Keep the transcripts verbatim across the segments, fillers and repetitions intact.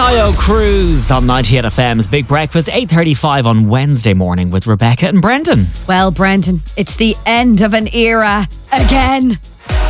Tayo Cruz on ninety-eight F M's Big Breakfast, eight thirty-five on Wednesday morning with Rebecca and Brendan. Well, Brendan, it's the end of an era again.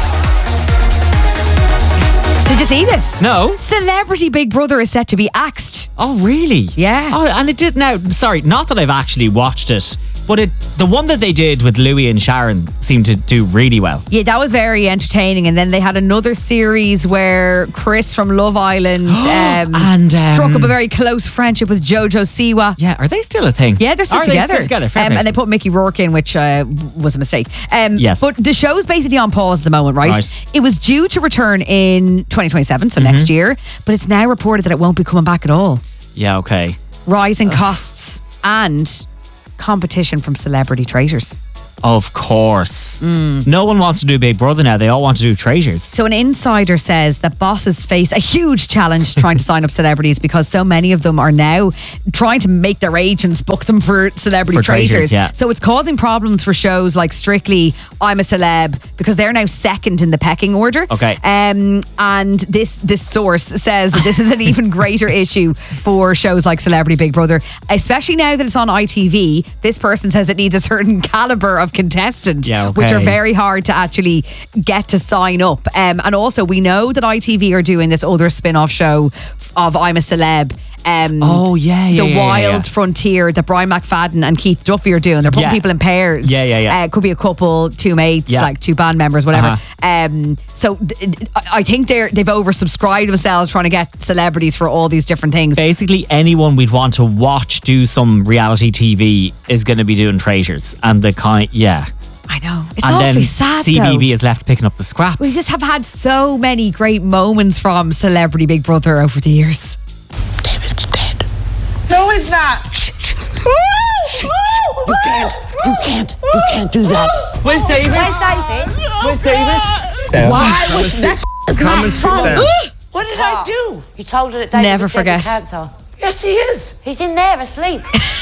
Did you see this? No. Celebrity Big Brother is set to be axed. Oh, really? Yeah. Oh, and it did now. Sorry, not that I've actually watched it, but it the one that they did with Louis and Sharon seemed to do really well. Yeah, that was very entertaining. And then they had another series where Chris from Love Island um, and um, struck up a very close friendship with Jojo Siwa. Yeah, are they still a thing? Yeah, they're still are together. They still together? Fair um, play and they to put Mickey Rourke in, which uh, was a mistake. Um, Yes. But the show's basically on pause at the moment, right? Right. It was due to return in twenty twenty-seven, so Mm-hmm. next year. But it's now reported that it won't be coming back at all. Yeah, okay. Rising costs and competition from celebrity traitors. Of course. Mm. No one wants to do Big Brother now. They all want to do Traitors. So an insider says that bosses face a huge challenge trying to sign up celebrities because so many of them are now trying to make their agents book them for celebrity For traitors, traitors. yeah. So it's causing problems for shows like Strictly, I'm a Celeb, because they're now second in the pecking order. Okay. Um, and this this source says that this is an even greater issue for shows like Celebrity Big Brother, especially now that it's on I T V. This person says it needs a certain caliber of contestant, Yeah, okay. which are very hard to actually get to sign up. Um, and also, we know that I T V are doing this other spin-off show of I'm a Celeb. Um, Oh, yeah, yeah, The yeah, yeah, Wild yeah. Frontier that Brian McFadden and Keith Duffy are doing. They're putting Yeah. people in pairs. Yeah, yeah, yeah. Uh, could be a couple, two mates, Yeah. like two band members, whatever. Uh-huh. Um, so th- th- I think they're they've oversubscribed themselves trying to get celebrities for all these different things. Basically, anyone we'd want to watch do some reality T V is going to be doing Traitors. And the kind, yeah. I know. It's and awfully then sad, C B B though. is left picking up the scraps. We just have had so many great moments from Celebrity Big Brother over the years. David's dead. No, he's not. You can't, you can't, you can't do that. Where's David? Where's David? Where's David? Why was that Come and sit down. What did I do? You told her that David Never was dead forget. with cancer. Yes, he is. He's in there asleep.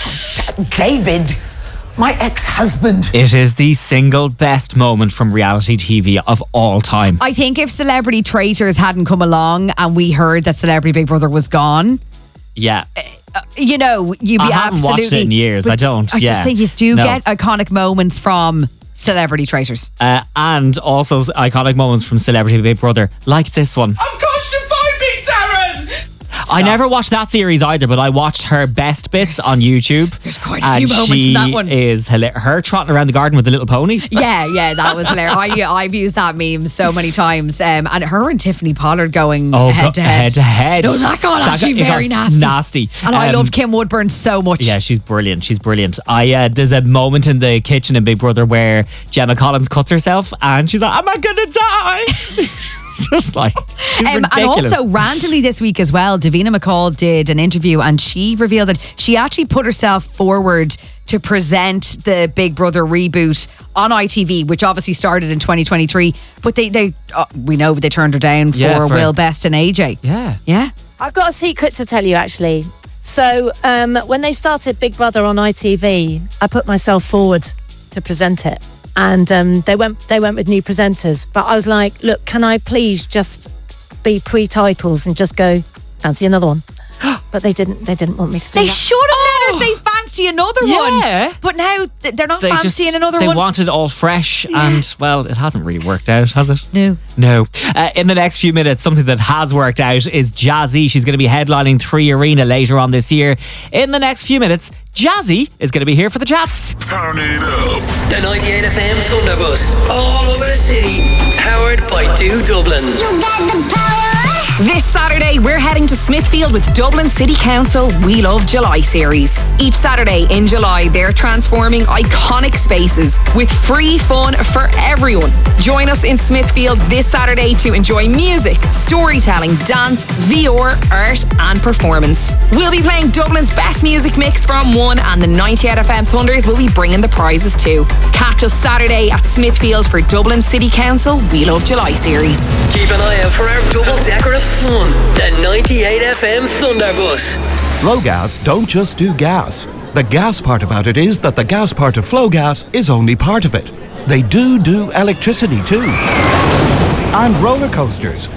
David, my ex-husband. It is the single best moment from reality T V of all time. I think if Celebrity Traitors hadn't come along and we heard that Celebrity Big Brother was gone, Yeah. you know, you'd be I haven't absolutely... watched it in years. but I don't, I yeah. just think you do No. get iconic moments from Celebrity Traitors. Uh, and also iconic moments from Celebrity Big Brother, like this one. I'm claustrophobic, Darren. I never watched that series either, but I watched her best bits on YouTube. There's quite a and few moments in that one. She is hilarious. Her trotting around the garden with the little pony. Yeah, yeah, that was hilarious. I, I've used that meme so many times. Um, and her and Tiffany Pollard going Oh, head to go- head. head to head. No, that got That actually got- it got very nasty. Nasty. And I Um, love Kim Woodburn so much. Yeah, she's brilliant. She's brilliant. I uh, there's a moment in the kitchen in Big Brother where Gemma Collins cuts herself and she's like, "Am I gonna die?" Just like she's Um, and ridiculous. also, randomly this week as well, Davina McCall did an interview and she revealed that she actually put herself forward to present the Big Brother reboot on I T V, which obviously started in twenty twenty-three. But they, they uh, we know they turned her down for, Yeah, for- Will Best and A J. yeah. Yeah. I've got a secret to tell you, actually. So, um, when they started Big Brother on I T V, I put myself forward to present it, and um, they went they went with new presenters. But I was like, "Look, can I please just be pre-titles and just go fancy another one?" But they didn't. They didn't want me to do They that. should have let her say fancy another Yeah. one. But now th- they're not They fancying just another they one. wanted all fresh, and well, it hasn't really worked out, has it? No. No. Uh, in the next few minutes, something that has worked out is Jazzy. She's going to be headlining Three Arena later on this year. In the next few minutes, Jazzy is going to be here for the chats. Turn it up. The ninety-eight F M Thunderbus. All over the city. Powered by Do Dublin. You got the power. This Saturday, we're heading to Smithfield with Dublin City Council We Love July series. Each Saturday in July, they're transforming iconic spaces with free fun for everyone. Join us in Smithfield this Saturday to enjoy music, storytelling, dance, V R, art and performance. We'll be playing Dublin's best music mix from one, and the ninety-eight F M Thunders will be bringing the prizes too. Catch us Saturday at Smithfield for Dublin City Council We Love July series. Keep an eye out for our double decker of fun. The ninety-eight F M Thunderbus. Flowgas don't just do gas. The gas part about it is that the gas part of Flowgas is only part of it. They do do electricity too. And roller coasters.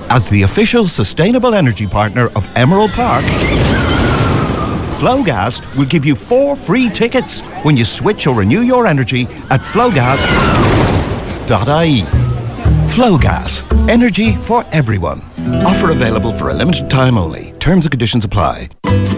As the official sustainable energy partner of Emerald Park, Flowgas will give you four free tickets when you switch or renew your energy at flowgas dot I E. Flowgas, energy for everyone. Offer available for a limited time only. Terms and conditions apply.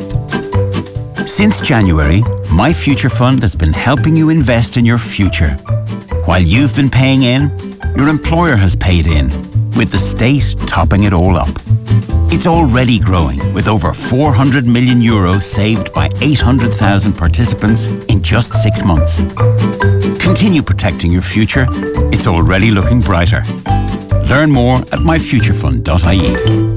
Since January, My Future Fund has been helping you invest in your future. While you've been paying in, your employer has paid in, with the state topping it all up. It's already growing, with over four hundred million euros saved by eight hundred thousand participants in just six months. Continue protecting your future. It's already looking brighter. Learn more at my future fund dot I E.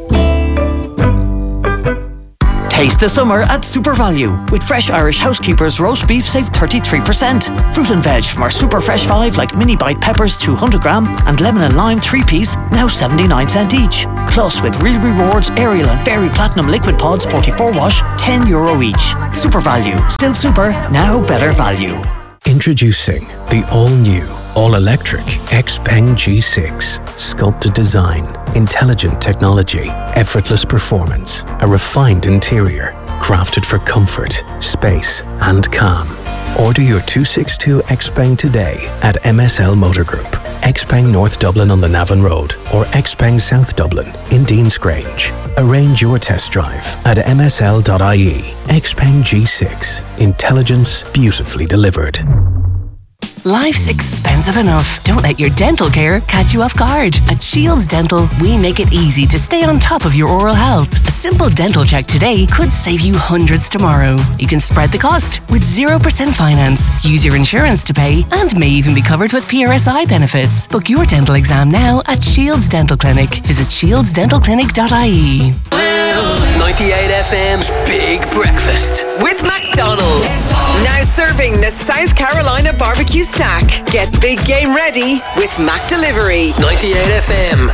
Taste the summer at Super Value. With fresh Irish Housekeepers roast beef, save thirty-tee percent. Fruit and veg from our Super Fresh five like mini bite peppers two hundred gram and lemon and lime three piece, now seventy-nine cent each. Plus with Real Rewards, Ariel and Fairy Platinum Liquid Pods forty-four wash, ten euro each. Super Value. Still super, now better value. Introducing the all-new, all-electric Xpeng G six. Sculpted design, intelligent technology, effortless performance, a refined interior, crafted for comfort, space and calm. Order your two sixty-two Xpeng today at M S L Motor Group, Xpeng North Dublin on the Navan Road or Xpeng South Dublin in Deans Grange. Arrange your test drive at M S L dot I E. Xpeng G six. Intelligence beautifully delivered. Life's expensive enough. Don't let your dental care catch you off guard. At Shields Dental, we make it easy to stay on top of your oral health. A simple dental check today could save you hundreds tomorrow. You can spread the cost with zero percent finance, use your insurance to pay, and may even be covered with P R S I benefits. Book your dental exam now at Shields Dental Clinic. Visit shields dental clinic dot I E. ninety-eight F M's Big Breakfast With McDonald's. Now serving the South Carolina barbecue stack. Get big game ready with Mac Delivery. ninety-eight F M.